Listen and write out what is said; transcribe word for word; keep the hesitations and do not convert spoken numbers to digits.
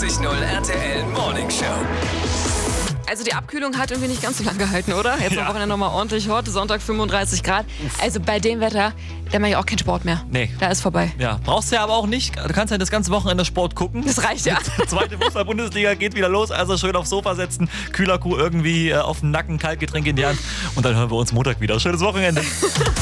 vierundneunzig Komma null R T L Morning Show. Also die Abkühlung hat irgendwie nicht ganz so lange gehalten, oder? Jetzt Ja. am Wochenende nochmal ordentlich hot, Sonntag fünfunddreißig Grad. Also bei dem Wetter, da mache ich auch keinen Sport mehr. Nee. Da ist vorbei. Ja, brauchst du ja aber auch nicht. Du kannst ja das ganze Wochenende Sport gucken. Das reicht ja. Zweite Fußball-Bundesliga geht wieder los, also schön aufs Sofa setzen, Kühlerkuh irgendwie äh, auf den Nacken, Kaltgetränk in die Hand und dann hören wir uns Montag wieder. Schönes Wochenende.